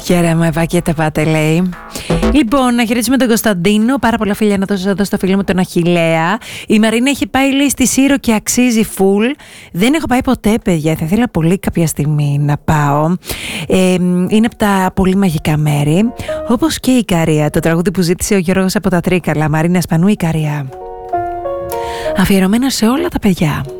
Χαίρομαι, Ευαγγέτα πάτε, λέει. Λοιπόν, να χαιρετήσουμε τον Κωνσταντίνο. Πάρα πολλά φιλιά να δώσω εδώ στο φίλο μου τον Αχιλλέα. Η Μαρίνα έχει πάει, λέει, στη Σύρο και αξίζει full. Δεν έχω πάει ποτέ, παιδιά. Θα ήθελα πολύ κάποια στιγμή να πάω. Είναι από τα πολύ μαγικά μέρη. Όπως και η Ικαρία, το τραγούδι που ζήτησε ο Γιώργος από τα Τρίκαλα. Μαρίνα Σπανού, Ικαρία. Αφιερωμένα σε όλα τα παιδιά.